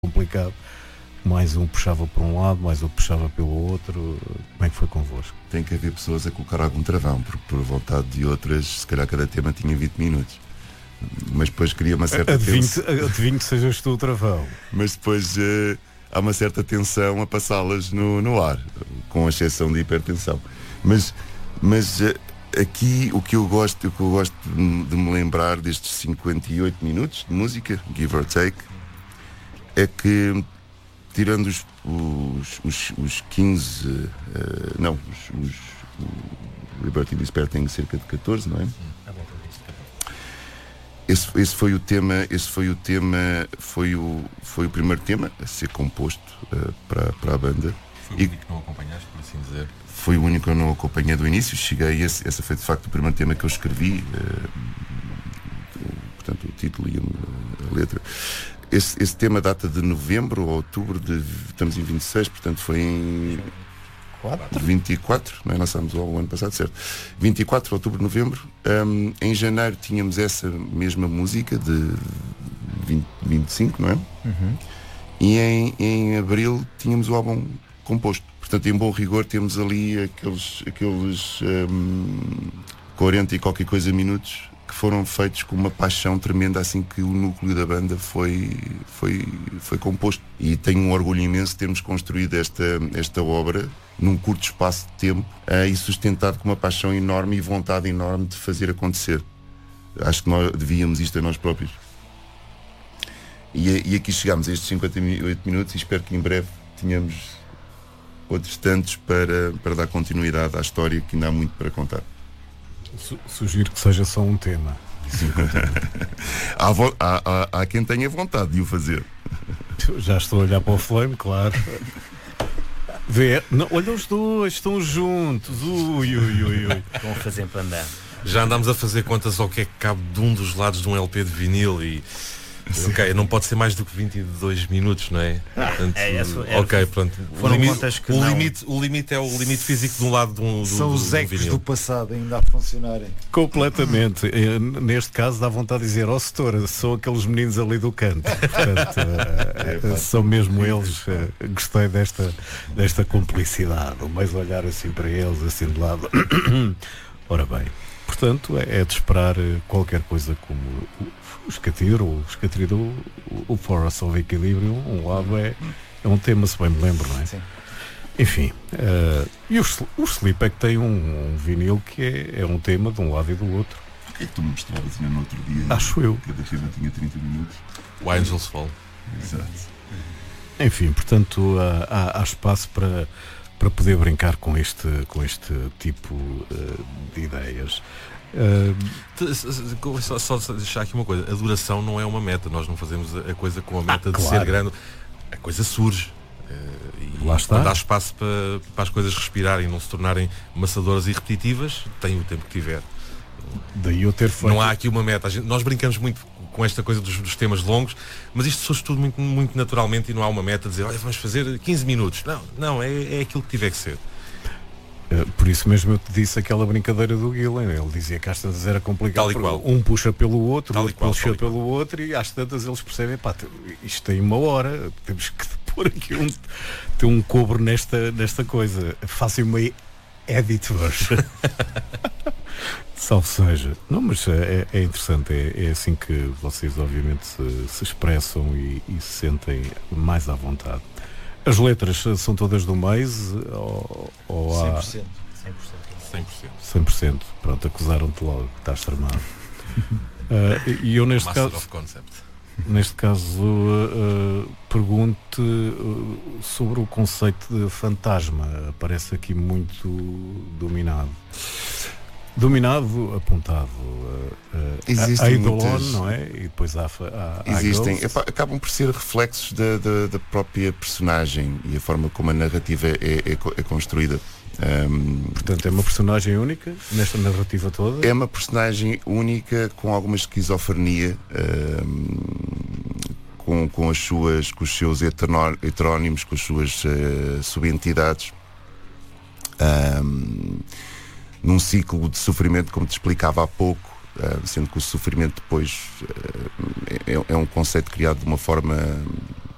complicado. Mais um puxava para um lado, mais outro puxava pelo outro. Como é que foi convosco? Tem que haver pessoas a colocar algum travão, porque por vontade de outras, se calhar cada tema tinha 20 minutos. Mas depois cria uma certa tensão. Adivinho que sejas tu o travão. Mas depois há uma certa tensão a passá-las no ar, com exceção de hipertensão. Mas aqui o que eu gosto de me lembrar destes 58 minutos de música, give or take, é que tirando os 15 o Liberty Despair tem cerca de 14, não é? Esse foi o primeiro tema a ser composto para a banda. Foi o único que não acompanhaste, por assim dizer? Foi o único que eu não acompanhei do início. Cheguei, esse foi de facto o primeiro tema que eu escrevi, portanto o título e a letra. Esse tema data de novembro ou outubro estamos em 26, portanto foi em 24, não é? Lançámos o ano passado, certo? 24 de outubro, novembro. Em janeiro tínhamos essa mesma música de 25, não é? Uhum. E em abril tínhamos o álbum composto. Portanto, em bom rigor, temos ali aqueles 40 e qualquer coisa minutos que foram feitos com uma paixão tremenda assim que o núcleo da banda foi composto. E tenho um orgulho imenso de termos construído esta obra num curto espaço de tempo e sustentado com uma paixão enorme e vontade enorme de fazer acontecer. Acho que nós devíamos isto a nós próprios. E aqui chegámos a estes 58 minutos e espero que em breve tenhamos outros tantos para dar continuidade à história, que ainda há muito para contar. Sugiro que seja só um tema. Há quem tenha vontade de o fazer. Já estou a olhar para o Flame, claro. Vê, não, olha, os dois estão juntos. Ui. Vão fazer para andar. Já andámos a fazer contas ao que é que cabe de um dos lados de um LP de vinil e... Ok, não pode ser mais do que 22 minutos, não é? Portanto, ok, pronto. O limite é o limite físico de um lado do São os ecos vinil. do passado ainda a funcionarem. Completamente. Neste caso dá vontade de dizer, setor, são aqueles meninos ali do canto. Portanto, são mesmo eles. Gostei desta cumplicidade. Mais olhar assim para eles, assim de lado. Ora bem, portanto, é de esperar qualquer coisa como o Escatrido, o Forest of Equilibrium, um lado é um tema, se bem me lembro, não é? Sim. Enfim, e o Sleep é que tem um vinil que é um tema de um lado e do outro. O que é que tu me mostravas no outro dia? Acho eu. Cada tema tinha 30 minutos. O Angels Fall. Exato. Enfim, portanto, há espaço para poder brincar com este tipo de ideias. Só deixar aqui uma coisa, a duração não é uma meta, nós não fazemos a coisa com a meta de claro. ser grande, a coisa surge e Lá está. quando há espaço para as coisas respirarem, não se tornarem maçadoras e repetitivas, tem o tempo que tiver. Daí eu ter feito. Não há aqui uma meta, nós brincamos muito com esta coisa dos temas longos, mas isto surge tudo muito, muito naturalmente e não há uma meta de dizer, olha, vamos fazer 15 minutos, não, é aquilo que tiver que ser. Por isso mesmo eu te disse aquela brincadeira do Gillen. Ele dizia que às tantas era complicado. Tal e qual. Um puxa pelo outro, Tal e outro qual, puxa tal e pelo qual. outro e às tantas eles percebem, isto tem 1 hora, temos que pôr aqui ter um cobre nesta coisa. Façam uma edit version. Salve seja. Não, mas é interessante, é assim que vocês obviamente se expressam e se sentem mais à vontade. As letras são todas do mês ou há... 100%. 100%. Pronto, acusaram-te logo, estás tramado. E eu neste Master caso, of Concept. pergunto sobre o conceito de fantasma. Parece aqui muito dominado, apontado a Eidolon, não é? E depois há Existem, Ghosts. acabam por ser reflexos da própria personagem e a forma como a narrativa é construída. Portanto, é uma personagem única nesta narrativa toda? É uma personagem única com alguma esquizofrenia, com os seus heterónimos, com as suas subentidades, num ciclo de sofrimento, como te explicava há pouco, sendo que o sofrimento depois é um conceito criado de uma forma